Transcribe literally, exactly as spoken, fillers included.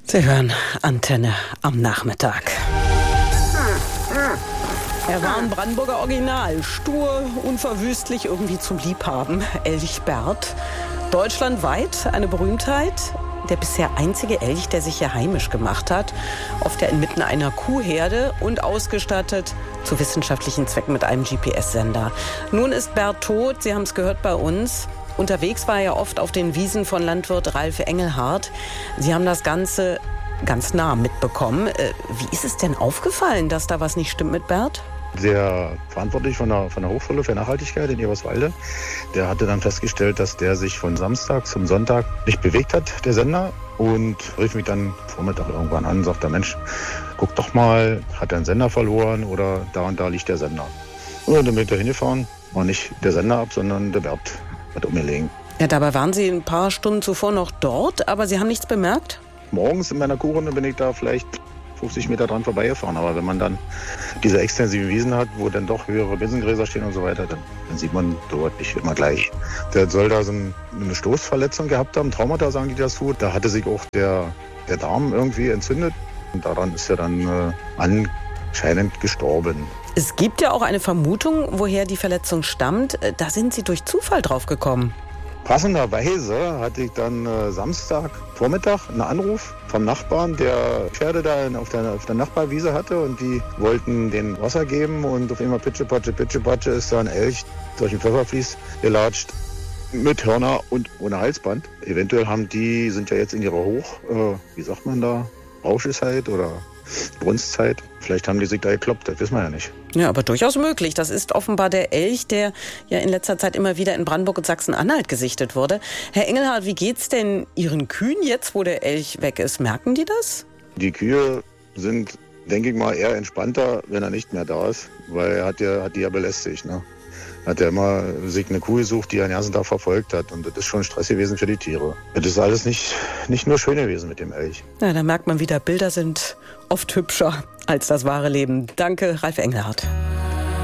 Sie hören Antenne am Nachmittag. Er war ein Brandenburger Original, stur, unverwüstlich, irgendwie zum Liebhaben. Elch Bert, deutschlandweit eine Berühmtheit. Der bisher einzige Elch, der sich hier heimisch gemacht hat. Oft ja inmitten einer Kuhherde und ausgestattet zu wissenschaftlichen Zwecken mit einem G P S-Sender. Nun ist Bert tot, Sie haben es gehört bei uns. Unterwegs war er oft auf den Wiesen von Landwirt Ralf Engelhardt. Sie haben das Ganze ganz nah mitbekommen. Wie ist es denn aufgefallen, dass da was nicht stimmt mit Bert? Der Verantwortliche von der, von der Hochschule für Nachhaltigkeit in Eberswalde, der hatte dann festgestellt, dass der sich von Samstag zum Sonntag nicht bewegt hat, der Sender. Und rief mich dann Vormittag irgendwann an und sagte, Mensch, guck doch mal, hat er einen Sender verloren oder da und da liegt der Sender. Und dann bin ich da hingefahren, war nicht der Sender ab, sondern der Bert hat umgelegen. Ja, dabei waren Sie ein paar Stunden zuvor noch dort, aber Sie haben nichts bemerkt? Morgens in meiner Kuhrunde bin ich da vielleicht fünfzig Meter dran vorbeigefahren. Aber wenn man dann diese extensiven Wiesen hat, wo dann doch höhere Binsengräser stehen und so weiter, dann, dann sieht man dort nicht immer gleich. Der soll da so eine Stoßverletzung gehabt haben, Traumata sagen die dazu. Da hatte sich auch der, der Darm irgendwie entzündet und daran ist er dann äh, anscheinend gestorben. Es gibt ja auch eine Vermutung, woher die Verletzung stammt. Da sind Sie durch Zufall drauf gekommen. Passenderweise hatte ich dann äh, Samstag Vormittag einen Anruf vom Nachbarn, der Pferde da auf der, auf der Nachbarwiese hatte und die wollten den Wasser geben und auf einmal Pitsche-Patsche, Pitsche-Patsche ist da ein Elch durch den Pfefferfließ gelatscht mit Hörner und ohne Halsband. Eventuell haben die, sind ja jetzt in ihrer Hoch, äh, wie sagt man da, Rauscheszeit oder Brunstzeit. Vielleicht haben die sich da gekloppt, das wissen wir ja nicht. Ja, aber durchaus möglich. Das ist offenbar der Elch, der ja in letzter Zeit immer wieder in Brandenburg und Sachsen-Anhalt gesichtet wurde. Herr Engelhardt, wie geht's denn Ihren Kühen jetzt, wo der Elch weg ist? Merken die das? Die Kühe sind, denke ich mal, eher entspannter, wenn er nicht mehr da ist, weil er hat, ja, hat die ja belästigt, ne? Hat er immer sich eine Kuh gesucht, die er den ganzen Tag verfolgt hat. Und das ist schon Stress gewesen für die Tiere. Das ist alles nicht, nicht nur schön gewesen mit dem Elch. Ja, da merkt man wieder, Bilder sind oft hübscher als das wahre Leben. Danke, Ralf Engelhardt.